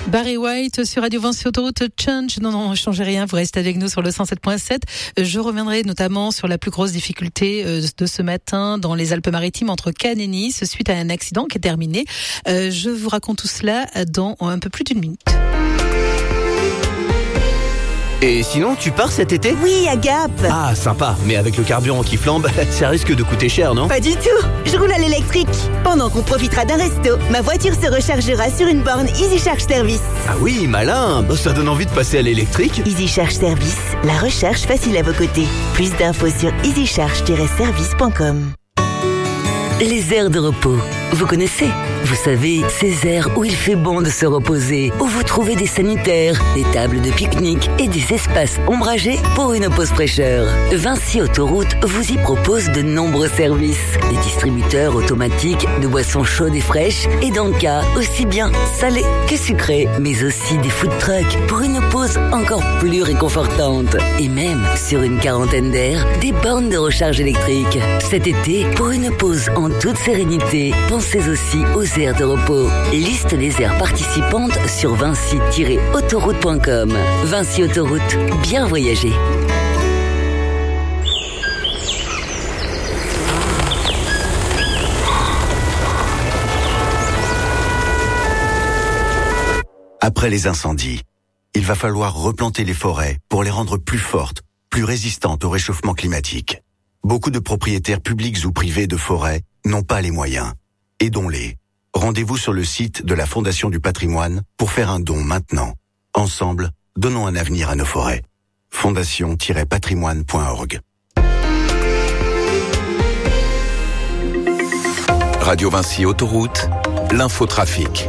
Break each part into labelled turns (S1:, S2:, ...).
S1: Barry White sur Radio Vinci Autoroute Change. Non, ne changez rien, vous restez avec nous sur le 107.7. Je reviendrai notamment sur la plus grosse difficulté de ce matin dans les Alpes-Maritimes entre Cannes et Nice suite à un accident qui est terminé. Je vous raconte tout cela dans un peu plus d'une minute.
S2: Et sinon, tu pars cet été ?
S3: Oui, à Gap.
S2: Ah, sympa. Mais avec le carburant qui flambe, ça risque de coûter cher, non ?
S3: Pas du tout. Je roule à l'électrique. Pendant qu'on profitera d'un resto, ma voiture se rechargera sur une borne Easy Charge Service.
S2: Ah oui, malin. Ça donne envie de passer à l'électrique.
S3: Easy Charge Service, la recharge facile à vos côtés. Plus d'infos sur easycharge-service.com.
S4: Les aires de repos. Vous connaissez ? Vous savez, ces aires où il fait bon de se reposer, où vous trouvez des sanitaires, des tables de pique-nique et des espaces ombragés pour une pause fraîcheur. Vinci Autoroute vous y propose de nombreux services. Des distributeurs automatiques de boissons chaudes et fraîches et d'encas aussi bien salés que sucrés, mais aussi des food trucks pour une pause encore plus réconfortante. Et même, sur une quarantaine d'aires, des bornes de recharge électrique. Cet été, pour une pause en toute sérénité, pensez aussi aux aires de repos. Liste des aires participantes sur vinci-autoroute.com. Vinci Autoroute, bien voyager.
S5: Après les incendies, il va falloir replanter les forêts pour les rendre plus fortes, plus résistantes au réchauffement climatique. Beaucoup de propriétaires publics ou privés de forêts n'ont pas les moyens. Aidons-les. Rendez-vous sur le site de la Fondation du Patrimoine pour faire un don maintenant. Ensemble, donnons un avenir à nos forêts. fondation-patrimoine.org.
S6: Radio Vinci Autoroute, l'infotrafic.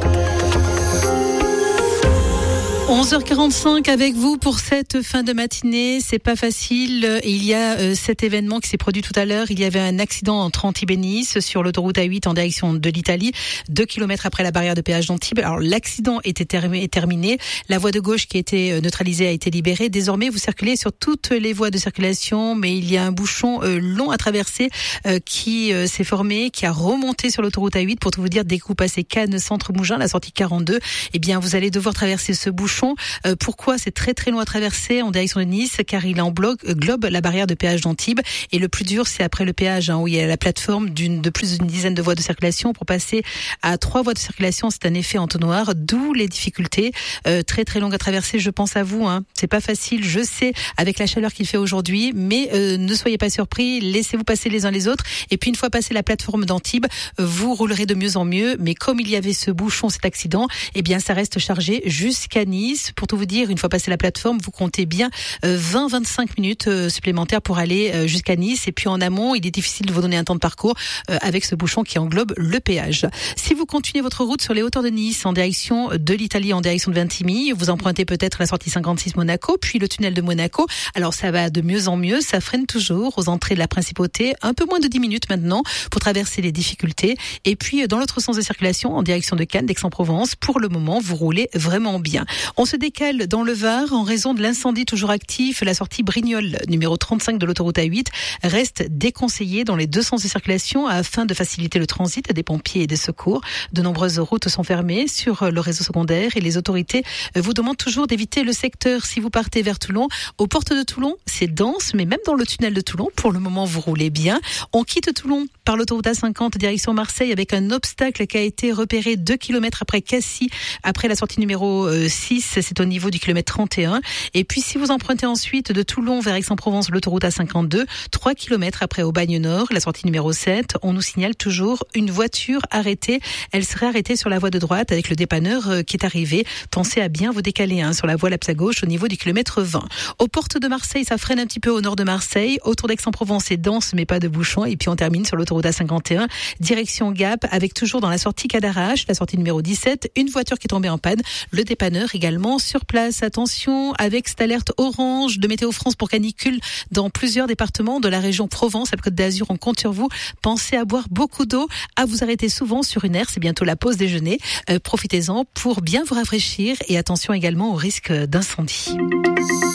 S1: 11h45 avec vous pour cette fin de matinée. C'est pas facile. Il y a cet événement qui s'est produit tout à l'heure. Il y avait un accident entre Antibes et Nice sur l'autoroute A8 en direction de l'Italie, 2 kilomètres après la barrière de péage d'Antibes. Alors l'accident était terminé. La voie de gauche qui était neutralisée a été libérée. Désormais, vous circulez sur toutes les voies de circulation, mais il y a un bouchon long à traverser qui s'est formé, qui a remonté sur l'autoroute A8. Pour tout vous dire, dès que vous passez Cannes, Centre Mougins, la sortie 42, eh bien vous allez devoir traverser ce bouchon. Pourquoi c'est très très long à traverser en direction de Nice? Car il englobe la barrière de péage d'Antibes. Et le plus dur, c'est après le péage, où il y a la plateforme de plus d'une dizaine de voies de circulation. Pour passer à 3 voies de circulation, c'est un effet entonnoir, d'où les difficultés. Très très longues à traverser, je pense à vous. C'est pas facile, je sais, avec la chaleur qu'il fait aujourd'hui. Mais ne soyez pas surpris, laissez-vous passer les uns les autres. Et puis une fois passé la plateforme d'Antibes, vous roulerez de mieux en mieux. Mais comme il y avait ce bouchon, cet accident, eh bien ça reste chargé jusqu'à Nice. Pour tout vous dire, une fois passé la plateforme, vous comptez bien 20-25 minutes supplémentaires pour aller jusqu'à Nice. Et puis en amont, il est difficile de vous donner un temps de parcours avec ce bouchon qui englobe le péage. Si vous continuez votre route sur les hauteurs de Nice en direction de l'Italie, en direction de Vintimille, vous empruntez peut-être la sortie 56 Monaco, puis le tunnel de Monaco. Alors ça va de mieux en mieux, ça freine toujours aux entrées de la Principauté, un peu moins de 10 minutes maintenant pour traverser les difficultés. Et puis dans l'autre sens de circulation, en direction de Cannes, d'Aix-en-Provence, pour le moment, vous roulez vraiment bien. On se décale dans le Var en raison de l'incendie toujours actif. La sortie Brignoles, numéro 35 de l'autoroute A8, reste déconseillée dans les deux sens de circulation afin de faciliter le transit des pompiers et des secours. De nombreuses routes sont fermées sur le réseau secondaire et les autorités vous demandent toujours d'éviter le secteur. Si vous partez vers Toulon, aux portes de Toulon, c'est dense, mais même dans le tunnel de Toulon, pour le moment, vous roulez bien. On quitte Toulon par l'autoroute A50 direction Marseille avec un obstacle qui a été repéré 2 kilomètres après Cassis, après la sortie numéro 6. C'est au niveau du kilomètre 31. Et puis, si vous empruntez ensuite de Toulon vers Aix-en-Provence, l'autoroute A52, 3 kilomètres après Aubagne Nord, la sortie numéro 7, on nous signale toujours une voiture arrêtée. Elle serait arrêtée sur la voie de droite avec le dépanneur qui est arrivé. Pensez à bien vous décaler sur la voie Laps à gauche au niveau du kilomètre 20. Aux portes de Marseille, ça freine un petit peu au nord de Marseille. Autour d'Aix-en-Provence, c'est dense, mais pas de bouchons. Et puis, on termine sur l'autoroute A51, direction Gap, avec toujours dans la sortie Cadarache, la sortie numéro 17, une voiture qui est tombée en panne. Le dépanneur également sur place. Attention avec cette alerte orange de Météo France pour canicule dans plusieurs départements de la région Provence, à la Côte d'Azur. On compte sur vous. Pensez à boire beaucoup d'eau, à vous arrêter souvent sur une aire. C'est bientôt la pause déjeuner. Profitez-en pour bien vous rafraîchir et attention également au risque d'incendie.